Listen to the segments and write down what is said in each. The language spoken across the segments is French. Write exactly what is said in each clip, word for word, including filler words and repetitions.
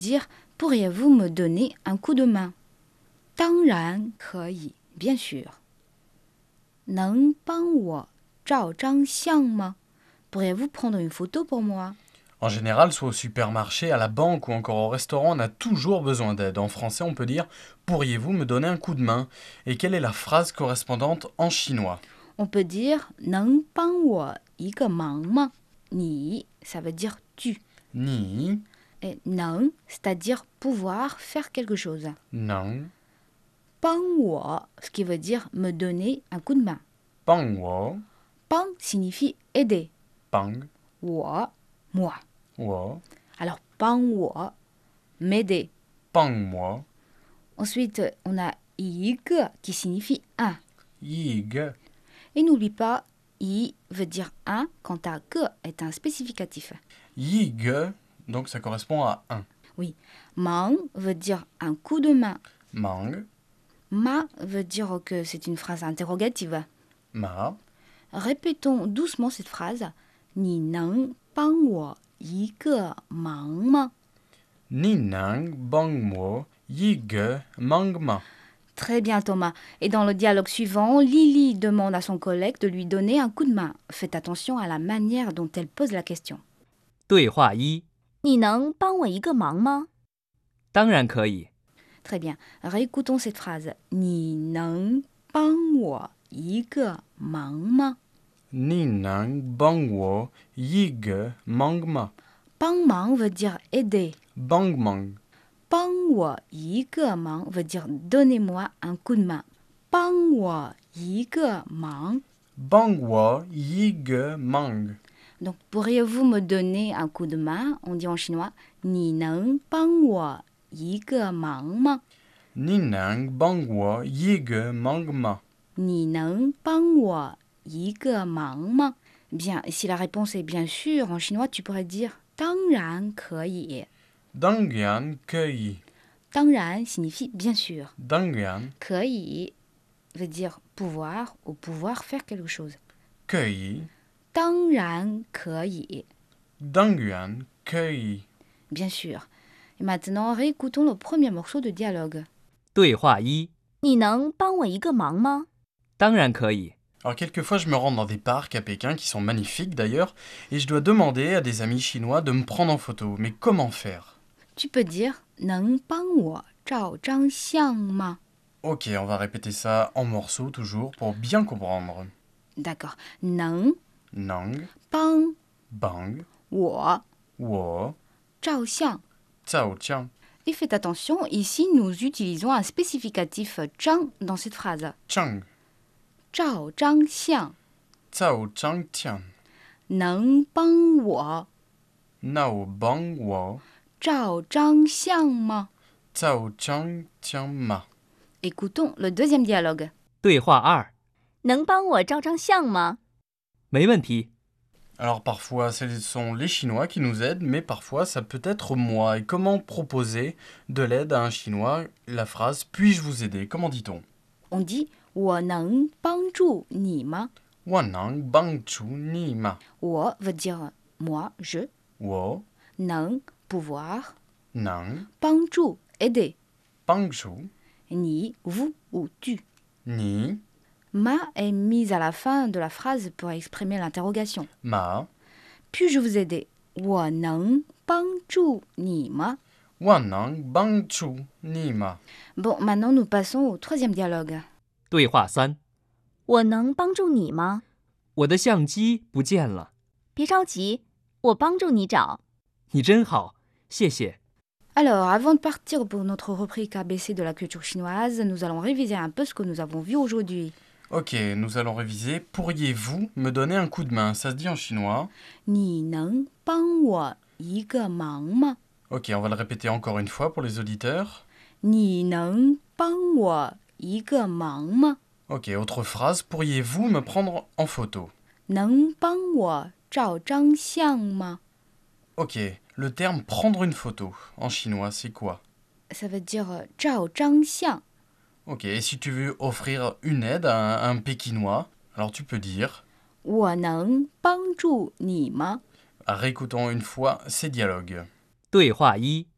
dire pourriez-vous me donner un coup de main? 当然可以 bien sûr. 能帮我照张相吗? Pourriez-vous prendre une photo pour moi? En général, soit au supermarché, à la banque ou encore au restaurant, on a toujours besoin d'aide. En français, on peut dire « Pourriez-vous me donner un coup de main ?» Et quelle est la phrase correspondante en chinois? On peut dire 能帮我一个忙吗? Ni, ça veut dire tu. Ni, Et 能, c'est-à-dire pouvoir faire quelque chose. nang, 帮我, ce qui veut dire me donner un coup de main. pang wo, 帮 signifie aider. pang, 我, moi. wo, Alors 帮我, m'aider. pang mo, Ensuite, on a 一个 qui signifie un. yig, Et n'oublie pas, i veut dire un quand à que est un spécificatif. yig, donc ça correspond à un. Oui, mang veut dire un coup de main. Mang, Ma veut dire que c'est une phrase interrogative. ma, Répétons doucement cette phrase. 你能帮我一个忙吗? ni nang, bang mo, yig, mang ma. Très bien Thomas. Et dans le dialogue suivant, Lily demande à son collègue de lui donner un coup de main. Faites attention à la manière dont elle pose la question. 对话一， 你能帮我一个忙吗？ 当然可以。 Très bien. Réécoutons cette phrase. 你能帮我一个忙吗? Ni nang, bang wo, yig, mang ma. 帮忙 veut dire aider. Bang mang, 帮我一个忙 veut dire donnez-moi un coup de main. 帮我一个忙. bang wo, yig, mang. Donc, pourriez-vous me donner un coup de main? On dit en chinois, 你能帮我一个忙吗? Ni nang, bang wo, yig, mang ma. 你能帮我一个忙吗? Bien, et si la réponse est bien sûr, en chinois, tu pourrais dire 当然可以. Dangyan, kei. 当然 signifie bien sûr. Dangyan, 可以 veut dire pouvoir ou pouvoir faire quelque chose. kei. 当然可以 Dangyan, kei. bien sûr. Et maintenant, réécoutons le premier morceau de dialogue. 对话一， 你能帮我一个忙吗？ 当然可以。 Alors quelquefois je me rends dans des parcs à Pékin qui sont magnifiques d'ailleurs et je dois demander à des amis chinois de me prendre en photo. Mais comment faire? Tu peux dire 能帮我照张相吗? Ok, on va répéter ça en morceaux toujours pour bien comprendre. D'accord. 能 Nang, 帮 bang, 我 wo, 照相. cao tiang, Et faites attention, ici nous utilisons un spécificatif 张 dans cette phrase. chang, 照张相 cao chang tian, 能帮我 nao bang wo, 照张相吗? cao chang tiang ma. Écoutons le deuxième dialogue. 对话二， 能帮我照张相吗？ 没问题。 Alors parfois ce sont les Chinois qui nous aident, mais parfois ça peut être moi. Et comment proposer de l'aide à un Chinois? La phrase « puis-je vous aider ?» Comment dit-on? On dit 我能帮助你吗? Wanang bang chu ni ma. 我 veut dire moi, je. Wo, 能 pouvoir. nang, 帮助 aider. bang chu, Ni, vous ou tu. ni, Ma est mise à la fin de la phrase pour exprimer l'interrogation. ma, Puis-je vous aider? 我能帮助你吗? wanang bang chu ni ma. Bon, maintenant nous passons au troisième dialogue. 对话三， 我能帮助你吗？ 我的相机不见了。 别着急，我帮助你找。 你真好，谢谢。 Alors, avant de partir pour notre rubrique A B C de la culture chinoise, nous allons réviser un peu ce que nous avons vu aujourd'hui. Ok, nous allons réviser. Pourriez-vous me donner un coup de main? Ça se dit en chinois. 你能帮我一个忙吗? Ok, on va le répéter encore une fois pour les auditeurs. 你能帮我一个忙吗? Ok, autre phrase. Pourriez-vous me prendre en photo? 能帮我照张相吗? Ok, le terme prendre une photo en chinois, c'est quoi? Ça veut dire 照张相. Ok, et si tu veux offrir une aide à un, à un Pékinois, alors tu peux dire, 我能帮助你吗? réécoutons une fois ces dialogues. 对话一，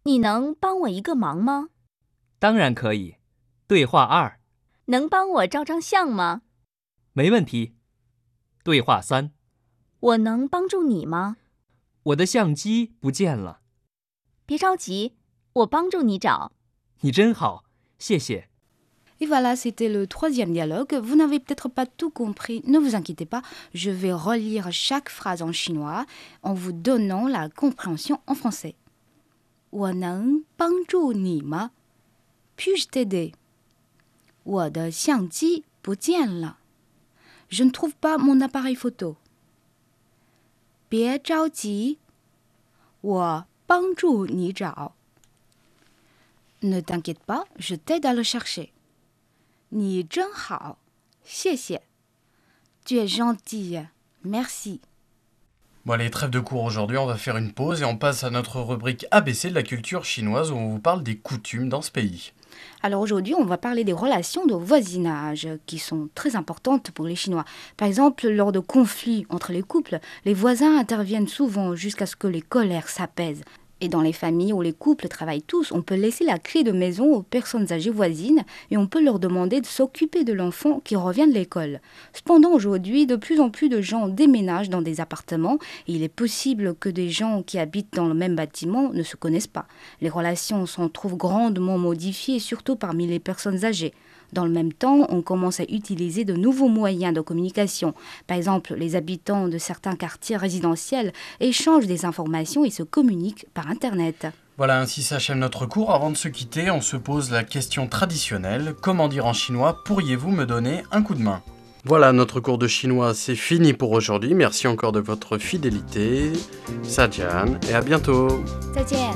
你能帮我一个忙吗？ 当然可以。对话二， 能帮我照张相吗？ 没问题。对话三， 我能帮助你吗？ 我的相机不见了。 别着急，我帮助你找。 你真好，谢谢。 Et voilà, c'était le troisième dialogue. Vous n'avez peut-être pas tout compris, ne vous inquiétez pas. Je vais relire chaque phrase en chinois en vous donnant la compréhension en français. 我能帮助你吗？ Puis-je t'aider? 我的相机不见了。 Je ne trouve pas mon appareil photo. 别着急，我帮助你找。 Ne t'inquiète pas, je t'aide à le chercher. 你真好，谢谢。Tu es gentille, merci. Bon allez, trêve de cours aujourd'hui, on va faire une pause et on passe à notre rubrique A B C de la culture chinoise où on vous parle des coutumes dans ce pays. Alors aujourd'hui, on va parler des relations de voisinage qui sont très importantes pour les Chinois. Par exemple, lors de conflits entre les couples, les voisins interviennent souvent jusqu'à ce que les colères s'apaisent. Et dans les familles où les couples travaillent tous, on peut laisser la clé de maison aux personnes âgées voisines et on peut leur demander de s'occuper de l'enfant qui revient de l'école. Cependant, aujourd'hui, de plus en plus de gens déménagent dans des appartements et il est possible que des gens qui habitent dans le même bâtiment ne se connaissent pas. Les relations s'en trouvent grandement modifiées, surtout parmi les personnes âgées. Dans le même temps, on commence à utiliser de nouveaux moyens de communication. Par exemple, les habitants de certains quartiers résidentiels échangent des informations et se communiquent par Internet. Voilà, ainsi s'achève notre cours. Avant de se quitter, on se pose la question traditionnelle. Comment dire en chinois, pourriez-vous me donner un coup de main? Voilà, notre cours de chinois, c'est fini pour aujourd'hui. Merci encore de votre fidélité. Sajian, et à bientôt. 再见。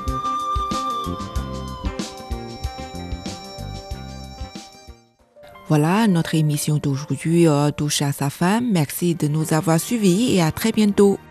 Voilà, notre émission d'aujourd'hui euh, touche à sa fin. Merci de nous avoir suivis et à très bientôt.